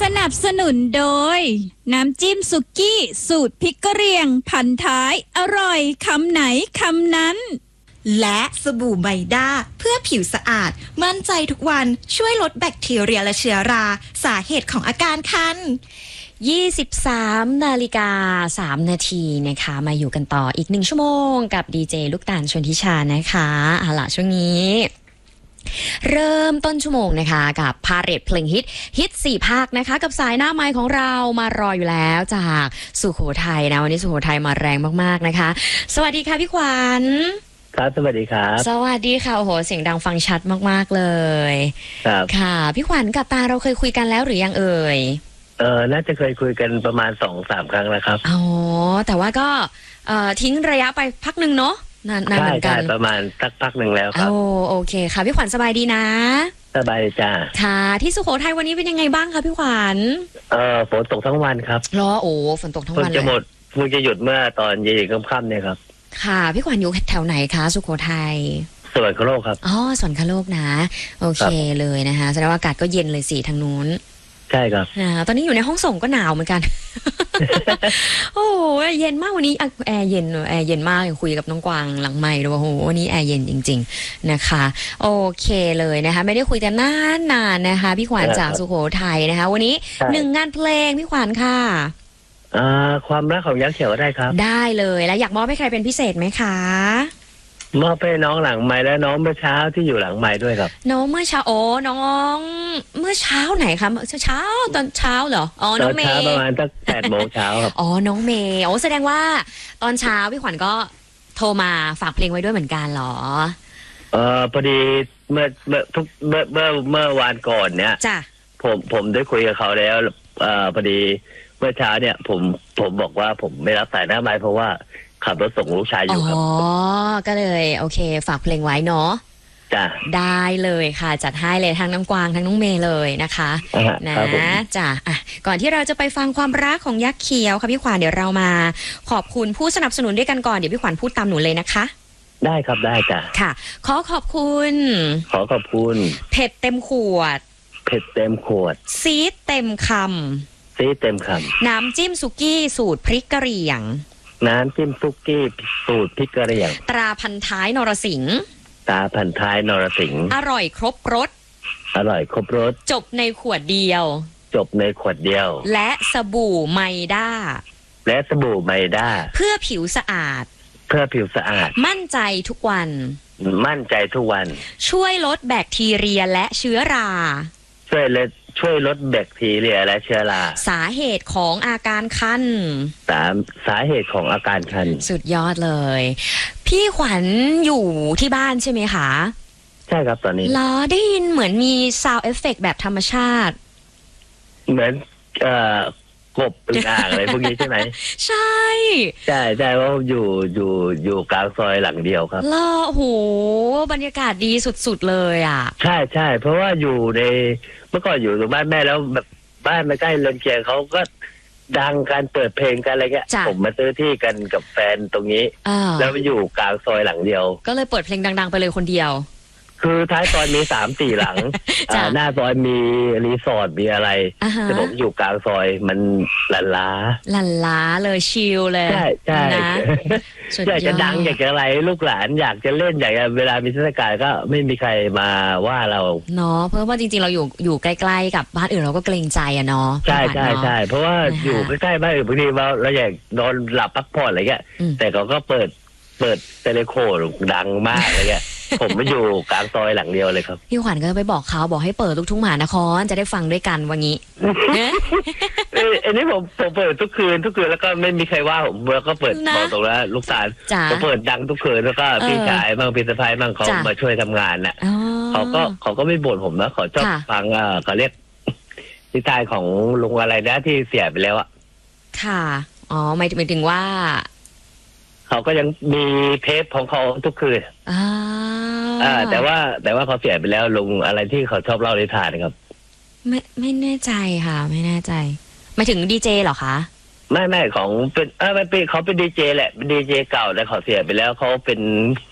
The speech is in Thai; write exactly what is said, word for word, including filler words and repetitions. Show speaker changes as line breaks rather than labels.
นับสนุนโดยน้ำจิ้มสุกี้สูตรพริกกะเหรี่ยงพันท้ายอร่อยคำไหนคำนั้น
และสบู่ไมด้าเพื่อผิวสะอาดมั่นใจทุกวันช่วยลดแบคทีเรียและเชื้อราสาเหตุของอาการคัน
ยี่สิบสามนาฬิกาสามนาทีนะคะมาอยู่กันต่ออีกหนึ่งชั่วโมงกับดีเจลูกตาลชนทิชานะคะเอาล่ะช่วงนี้เริ่มต้นชั่วโมงนะคะกับพาเรดเพลงฮิตฮิตสี่ภาคนะคะกับสายหน้าไมค์ของเรามารออยู่แล้วจากสุโขทัยนะวันนี้สุโขทัยมาแรงมากๆนะคะสวัสดีค่ะพี่ขวัญ
ครับสวัสดีครับ
สวัสดีค่ะโอ้โหเสียงดังฟังชัดมากๆเลย
ครับ
ค่ะพี่ขวัญกับตาเราเคยคุยกันแล้วหรือยังเอ่ย
เออน่าจะเคยคุยกันประมาณสองสามครั้งแล้วครับ
อ๋อแต่ว่าก็เอ่อทิ้งระยะไปพักหนึ่งเนาะนานๆเหมือนกัน
ประมาณสักพักหนึ่งแล้วครับ
โอ้โอเคค่ะพี่ขวัญสบายดีนะ
สบายจ้า
ค่ะที่สุโขทัยวันนี้เป็นยังไงบ้างคะพี่ขวัญ
เออฝนตกทั้งวันครับ
รอโอ้ฝนตกทั้งวันเลย
จะหมดเพิ่งจะหยุดเมื่อตอนเย็นๆค่ำๆเนี่ยครับ
ค่ะพี่ขวัญอยู่แถวไหนคะสุโขทัย
สวนคโลกครับ
อ๋อสวนคโลกนะโอเคเลยนะคะแสดงว่าอากาศก็เย็นเลยสิทางนู้น
ใช่ครับ
นะตอนนี้อยู่ในห้องส่งก็หนาวเหมือนกัน โอ้เย็นมากวันนี้แอร์เย็นแอร์เย็นมากคุยกับน้องกวางหลังไมค์ด้วยว่าโอ้วันนี้แอร์เย็นจริงๆนะคะโอเคเลยนะคะไม่ได้คุยกันนานๆนะคะพี่ขวัญจากสุโขทัยนะคะวันนี้หนึ่งงานเพลงพี่ขวัญค่ะ
อ่าความรักของยักษ์เขียวได้ครับ
ได้เลยแล้วอยากมอบให้ใครเป็นพิเศษไหมคะ
มอบให้น้องหลังไม้และน้องเมื่อเช้าที่อยู่หลังไม้ด้วยครับ
น้องเมื่อเช้าโอ้น้องเมื่อเช้าไหนคะเมื่อเช้าตอนเช้าเหรออ๋อน้องเมย์
ตอนเช้าประมาณสักแปดโมงเช้าครับ
อ๋อน้องเมย์โอ้แสดงว่าตอนเช้าพี่ขวัญก็โทรมาฝากเพลงไว้ด้วยเหมือนกันเหรอ
เออพอดีเมื่อเมื่อทุกเมื่อเมื่อเมื่อวานก่อนเนี้ย
จ้ะ
ผมผมได้คุยกับเขาแล้วเอ่อพอดีเมื่อเช้าเนี่ยผมผมบอกว่าผมไม่รับสายหน้าไม้เพราะว่าขับรถส่งลูกชายอยู่ครับ
อ๋อก็เลยโอเคฝากเพลงไว้เนาะ
จ้ะ
ได้เลยค่ะจัดให้เลยทั้งน้องกวางทั้งน้องเมย์เลยนะคะนะจ้ะอ่ะก่อนที่เราจะไปฟังความรักของยักษ์เขียวค่ะพี่ขวัญเดี๋ยวเรามาขอบคุณผู้สนับสนุนด้วยกันก่อนเดี๋ยวพี่ขวัญพูดตามหนูเลยนะคะ
ได้ครับได้จ้ะ
ค่ะขอขอบคุณ
ขอขอบคุณ
เผ็ดเต็มขวด
เผ็ดเต็มขวด
ซีดเต็มคำ
ซีดเต็มค
ำน้ำจิ้มสุกี้สูตรพริกกะเหรี่ยง
น้ำจิ้มซุกี้สูตรพริกกะเหรี่ยง
ตราพันท้ายนรสิงห์
ตราพันท้ายนรสิงห์
อร่อยครบรส
อร่อยครบรส
จบในขวดเดียว
จบในขวดเดียว
และสบู่ไมด้า
และสบู่ไมด้า
เพื่อผิวสะอาด
เพื่อผิวสะอาด
มั่นใจทุกวัน
มั่นใจทุกวัน
ช่วยลดแบคทีเรียและเชื้อรา
ช่วยลดช่วยลดแบคทีเรียและเชื้อรา
สาเหตุของอาการคัน
สามสาเหตุของอาการคัน
สุดยอดเลยพี่ขวัญอยู่ที่บ้านใช่ไหมคะ
ใช่ครับตอนนี้
ล้อได้ยินเหมือนมีซาวด์เอฟเฟกต์แบบธรรมชาติ
เหมือนเอ่อกบอึ่งอ่างอะไรพวกนี้ใช่ไหม
ใช่
ใช่ใช่ว่าอยู่อยู่อยู่กลางซอยหลังเดียวครับ
ล้อโหบรรยากาศดีสุดๆเลยอ่ะ
ใช่ใช่เพราะว่าอยู่ในเมื่อก่อนอยู่ตรงบ้านแม่แล้วแบบบ้านไม่ใกล้เรือนเคียงเขาก็ดังการเปิดเพลงกันอะไรเงี้ยผมมาซื้อที่กันกับแฟนตรงนี้แล้วไปอยู่กลางซอยหลังเดียว
ก็เลยเปิดเพลงดังๆไปเลยคนเดียว
คือท้ายซอยมีสามสี่หลังหน้าซอยมีรีสอร์ทมีอะไรแต่ผมอยู่กลางซอยมันลันล้า
ลันล้าเลยชิลเลย
ใช่ใช่อยากจะดังอยากจะอะไรลูกหลานอยากจะเล่นอยากจะเวลามีเทศกาลก็ไม่มีใครมาว่าเรา
เนาะเพราะว่าจริงๆเราอยู่อยู่ใกล้ๆกับบ้านอื่นเราก็เกรงใจอะเนาะ
ใช่ใช่ใช่เพราะว่าอยู่ใกล้ๆบ้านอื่นบางทีเราเราอยากนอนหลับพักผ่อนอะไรเงี้ยแต่เขาก็เปิดเปิดเทเลโคดังมากอะไรเงี้ยผมมาอยู่กลางซอยหลังเดียวเลยครับ
พี่ขวัญก็ไปบอกเขาบอกให้เปิดลูกทุ่งมหานครจะได้ฟังด้วยกันวันนี้
อันนี้ผมผมเปิดทุกคืนทุกคืนแล้วก็ไม่มีใครว่าผมแล้วก็เปิดบอกตรงแล้วลูกสาวผมเปิดดังทุกคืนแล้วก็พี่ชายบ้างพี่สะพ้ายบ้างเขามาช่วยทำงานน่ะเขาก็เขาก็ไม่บ่นผมนะเขาชอบฟังเออเขาเรียกนิทานของลุงอะไรนะที่เสียไปแล้วอ่ะ
ค่ะอ๋อหมายถึงว่า
เขาก็ยังมีเทปของเขาทุกคืนอ่าอ่าแต่ว่าแต่ว่าเขาเสียไปแล้วลุงอะไรที่เขาชอบเล่านิทานนะครับ
ไม่ไม่แน่ใจค่ะไม่แน่ใจหมายถึงดีเจเหรอคะ
ไม่ไม่ของเป็นเออไม่เป็นเขาเป็นดีเจแหละเป็นดีเจเก่าแต่เขาเสียไปแล้วเขาเป็น